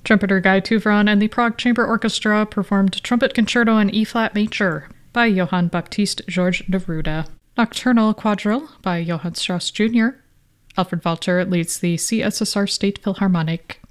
Trumpeter Guy Tuvron and the Prague Chamber Orchestra performed Trumpet Concerto in E-flat major by Johann Baptist Georges Neruda. Nocturnal Quadrille by Johann Strauss Jr. Alfred Walter leads the CSSR State Philharmonic.